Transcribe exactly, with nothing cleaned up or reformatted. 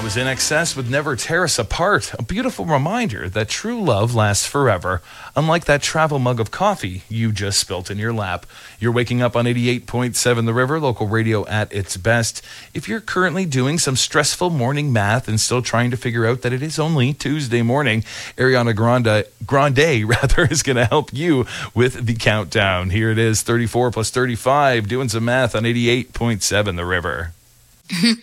That was In Excess with Never Tear Us Apart, a beautiful reminder that true love lasts forever, unlike that travel mug of coffee you just spilt in your lap. You're waking up on eighty-eight point seven The River, local radio at its best. If you're currently doing some stressful morning math and still trying to figure out that it is only Tuesday morning, Ariana Grande, Grande rather, is going to help you with the countdown. Here it is, thirty-four plus thirty-five, doing some math on eighty-eight point seven The River.